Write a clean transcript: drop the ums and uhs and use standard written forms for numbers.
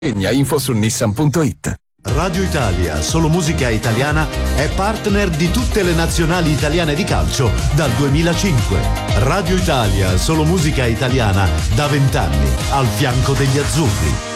Info su nissan.it. Radio Italia, solo musica italiana, è partner di tutte le nazionali italiane di calcio dal 2005. Radio Italia, solo musica italiana, da 20 anni, al fianco degli azzurri.